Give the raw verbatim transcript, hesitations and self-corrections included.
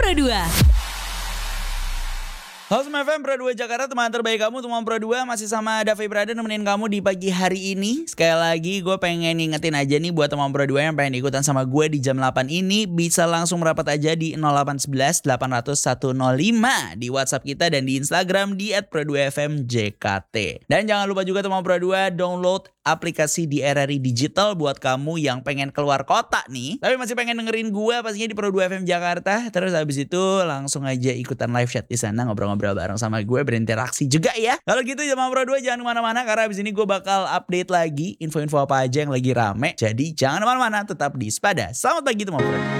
Pro dua. Halo semua F M Pro dua Jakarta, teman terbaik kamu, teman Pro dua masih sama Davi Prada nemenin kamu di pagi hari ini. Sekali lagi gue pengen ngingetin aja nih buat teman Pro dua yang pengen ikutan sama gue di jam delapan ini, bisa langsung merapat aja di nol delapan satu satu delapan nol nol satu nol lima di WhatsApp kita dan di Instagram di et pro dua f m j k t. Dan jangan lupa juga teman Pro dua download aplikasi di R R I Digital buat kamu yang pengen keluar kota nih, tapi masih pengen dengerin gue pastinya di Pro dua F M Jakarta. Terus habis itu langsung aja ikutan live chat di sana, ngobrol-ngobrol bareng sama gue, berinteraksi juga ya. Kalau gitu teman Pro dua jangan kemana-mana karena abis ini gue bakal update lagi info-info apa aja yang lagi rame. Jadi jangan kemana-mana, tetap di Spada. Selamat pagi teman Pro.